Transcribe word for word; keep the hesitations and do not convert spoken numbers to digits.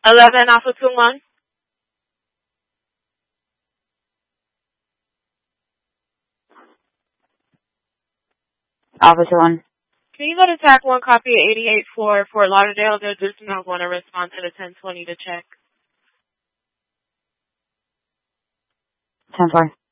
eleven Alpha two one. Alpha two one. Can you go to T A C one, copy of eighty-eight for Fort Lauderdale? They're just not going to respond to the ten twenty to check. ten four.